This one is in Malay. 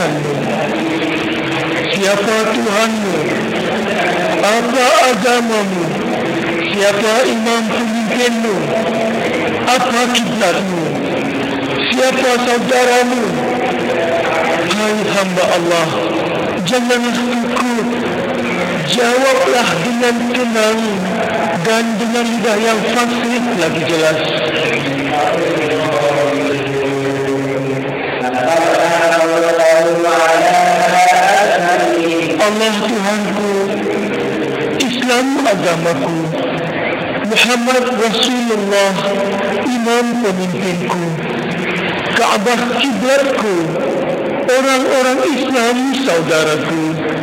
pilihanmu? Siapa Tuhanmu? Apa agamamu? Siapa imam pemimpinmu? Apa kiblatmu? Siapa saudaramu? Hai hamba Allah, janganlah takut. Jawablah dengan tenang dan dengan lidah yang fasih lagi jelas. Allah Tuhanku, Islam agamaku, Muhammad Rasulullah imam pemimpinku, Kaabah kiblatku, orang-orang Islam saudaraku.